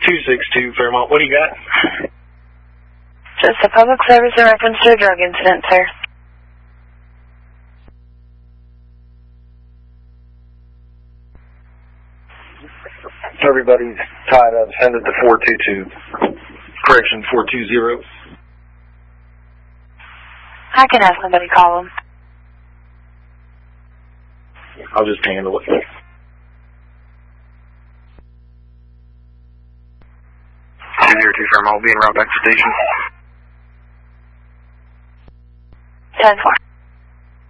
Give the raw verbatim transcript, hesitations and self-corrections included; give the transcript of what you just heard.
two six two Fairmont. What do you got? Just a public service in reference to a drug incident, sir. Everybody's tied up. Send it to four two two. Correction, four two zero. I can have somebody call them. I'll just handle it. two zero two Fairmont will be en route back to station. ten four.